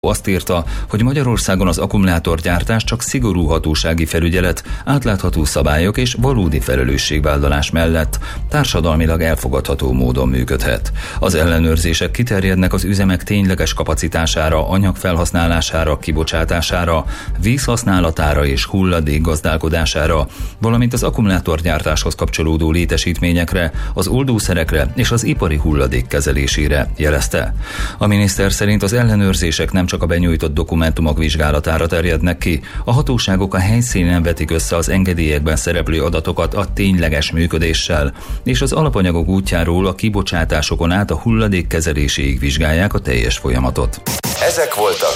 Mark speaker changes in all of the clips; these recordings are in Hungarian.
Speaker 1: Azt írta, hogy Magyarországon az akkumulátorgyártás csak szigorú hatósági felügyelet, átlátható szabályok és valódi felelősségvállalás mellett társadalmilag elfogadható módon működhet. Az ellenőrzések kiterjednek az üzemek tényleges kapacitására, anyagfelhasználására, kibocsátására, vízhasználatára és hulladék gazdálkodására, valamint az akkumulátorgyártáshoz kapcsolódó létesítményekre, az oldószerekre és az ipari hulladék kezelésére, jelezte. A miniszter szerint az ellenőrzések nem csak a benyújtott dokumentumok vizsgálatára terjednek ki, a hatóságok a helyszínen vetik össze az engedélyekben szereplő adatokat a tényleges működéssel, és az alapanyagok útjáról a kibocsátásokon át a hulladék kezeléséig vizsgálják a teljes folyamatot.
Speaker 2: Ezek voltak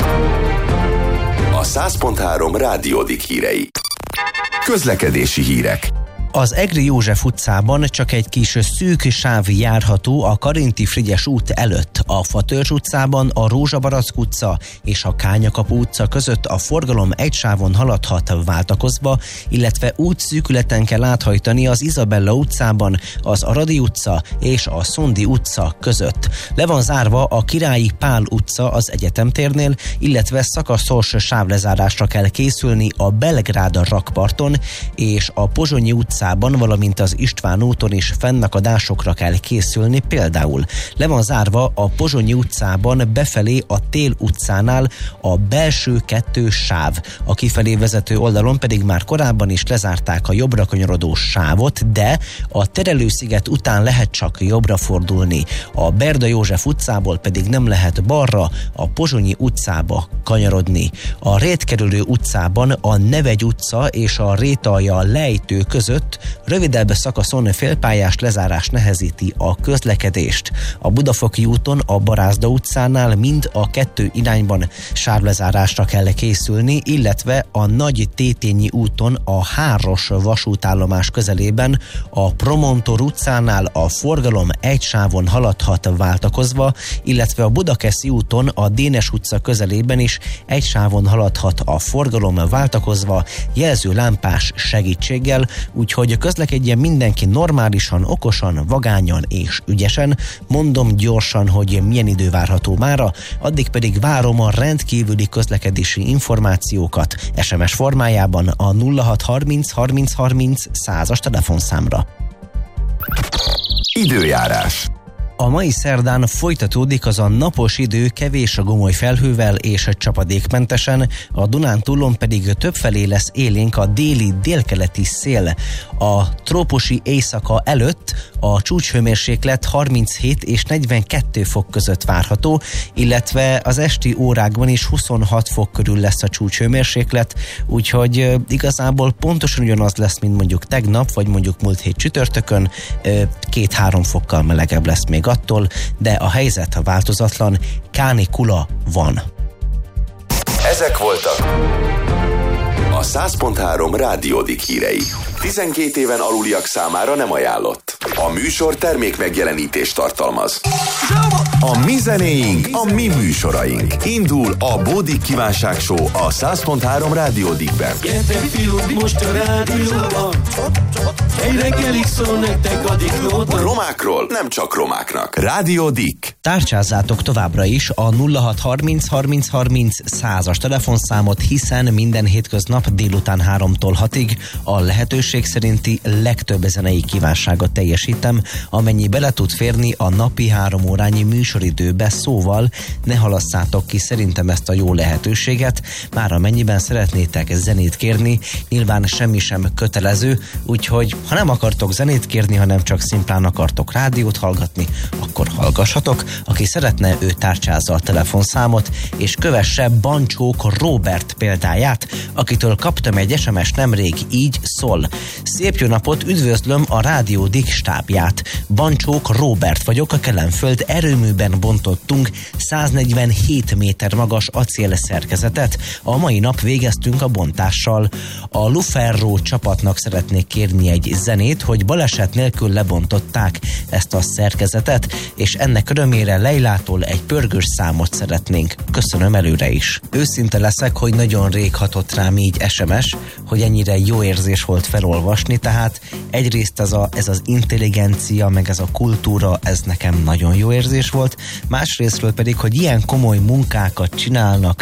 Speaker 2: a 100.3 Rádiódik hírei. Közlekedési hírek.
Speaker 3: Az Egri József utcában csak egy kis szűk sáv járható a Karinti Frigyes út előtt. A Fatörzs utcában a Rózsabarack utca és a Kányakapu utca között a forgalom egy sávon haladhat váltakozva, illetve útszűkületen kell áthajtani az Izabella utcában, az Aradi utca és a Szondi utca között. Le van zárva a Királyi Pál utca az Egyetemtérnél, illetve szakaszos sávlezárásra kell készülni a Belgrád rakparton és a Pozsonyi utca, valamint az István úton is fennakadásokra kell készülni, például le van zárva a Pozsonyi utcában befelé a Tél utcánál a belső 2 sáv. A kifelé vezető oldalon pedig már korábban is lezárták a jobbra kanyarodó sávot, de a Terelősziget után lehet csak jobbra fordulni. A Berda József utcából pedig nem lehet balra, a Pozsonyi utcába kanyarodni. A Rétkerülő utcában a Nevegy utca és a Rétalja lejtő között rövidebb szakaszon félpályás lezárás nehezíti a közlekedést. A Budafoki úton a Barázda utcánál mind a 2 irányban sávlezárásra kell készülni, illetve a Nagy Tétényi úton a Háros vasútállomás közelében a Promontor utcánál a forgalom egy sávon haladhat váltakozva, illetve a Budakeszi úton a Dénes utca közelében is egy sávon haladhat a forgalom váltakozva jelzőlámpás segítséggel, úgyhogy közlekedjen mindenki normálisan, okosan, vagányan és ügyesen. Mondom gyorsan, hogy milyen idő várható mára, addig pedig várom a rendkívüli közlekedési információkat SMS formájában a 0630 30 30 100-as telefonszámra.
Speaker 2: Időjárás.
Speaker 3: A mai szerdán folytatódik az a napos idő kevés a gomoly felhővel és csapadékmentesen, a Dunántúlon pedig többfelé lesz élénk a déli délkeleti szél. A trópusi éjszaka előtt a csúcshőmérséklet 37 és 42 fok között várható, illetve az esti órákban is 26 fok körül lesz a csúcshőmérséklet, úgyhogy igazából pontosan ugyanaz lesz, mint mondjuk tegnap, vagy mondjuk múlt hét csütörtökön, 2-3 fokkal melegebb lesz még attól, de a helyzet változatlan, kánikula van.
Speaker 2: Ezek voltak a 100.3 Rádiódik hírei. 12 éven aluliak számára nem ajánlott. A műsor termék megjelenítést tartalmaz. A mi zenéink, a mi műsoraink. Indul a Bódik Kívánság Show a 100.3 Rádiódikben.
Speaker 4: Gyertek fiúk, most a rádióban, egy reggelig szól nektek a diklóban.
Speaker 2: Romákról nem csak romáknak. Rádiódik.
Speaker 3: Tárcsázzátok továbbra is a 0630 30 30 100-as telefonszámot, hiszen minden hétköznap délután 3-tól 6-ig a lehetőség szerinti legtöbb zenei kívánságot teljesítem, amennyi bele tud férni a napi 3 órányi műsoridőbe, szóval ne halasszátok ki szerintem ezt a jó lehetőséget, már amennyiben szeretnétek zenét kérni, nyilván semmi sem kötelező, úgyhogy ha nem akartok zenét kérni, hanem csak szimplán akartok rádiót hallgatni, akkor hallgassatok. Aki szeretne, ő tárcsázza a telefonszámot, és kövesse Bancsók Róbert példáját, akitől kaptam egy SMS nemrég, így szól. Szép jó napot, üdvözlöm a Rádiódik stábját. Bancsók Róbert vagyok, a Kelenföld erőműben bontottunk 147 méter magas acélszerkezetet. A mai nap végeztünk a bontással. A Luferro csapatnak szeretnék kérni egy zenét, hogy baleset nélkül lebontották ezt a szerkezetet, és ennek örömére Leilától egy pörgős számot szeretnénk. Köszönöm előre is. Őszinte leszek, hogy nagyon rég hatott rám így SMS, hogy ennyire jó érzés volt felolvasni, tehát egyrészt ez az intelligencia, meg ez a kultúra, ez nekem nagyon jó érzés volt, másrésztről pedig, hogy ilyen komoly munkákat csinálnak,